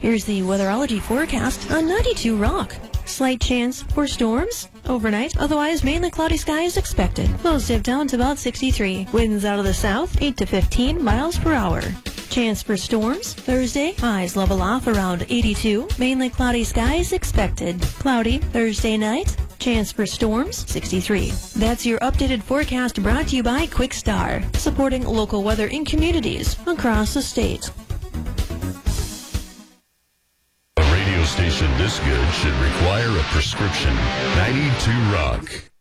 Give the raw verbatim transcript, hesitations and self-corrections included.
Here's the weatherology forecast on ninety-two Rock. Slight chance for storms overnight, otherwise mainly cloudy skies expected. Lows dip down to about sixty-three. Winds out of the south, eight to fifteen miles per hour. Chance for storms Thursday, highs level off around eighty-two. Mainly cloudy skies expected. Cloudy Thursday night. Chance for storms sixty-three. That's your updated forecast brought to you by Quick Star, supporting local weather in communities across the state. A radio station this good should require a prescription. ninety-two Rock.